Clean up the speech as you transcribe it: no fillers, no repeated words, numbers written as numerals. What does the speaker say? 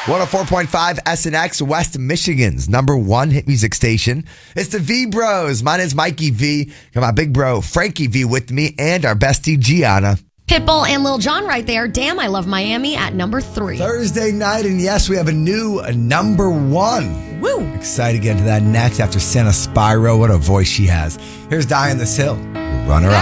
104.5 SNX, West Michigan's number one hit music station. It's the V Bros. My name's Mikey V. Got my big bro, Frankie V, with me, and our bestie, Gianna. Pitbull and Lil Jon right there. Damn, I Love Miami at number 3. Thursday night, and yes, we have a new number one. Woo! Excited to get into that next after Santa Spyro. What a voice she has. Here's Die on This Hill. Runner up.